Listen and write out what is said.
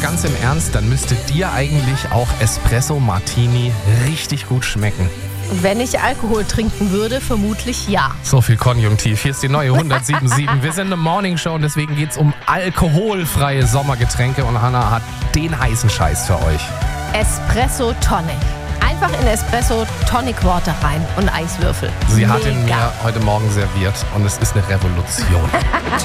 ganz im Ernst, dann müsste dir eigentlich auch Espresso Martini richtig gut schmecken. Wenn ich Alkohol trinken würde, vermutlich ja. So viel Konjunktiv. Hier ist die neue 107.7. Wir sind eine Morningshow und deswegen geht's um alkoholfreie Sommergetränke und Hannah hat den heißen Scheiß für euch. Espresso Tonic. Einfach in Espresso Tonic Water rein und Eiswürfel. Sie hat ihn Mega. mir heute Morgen serviert und es ist eine Revolution.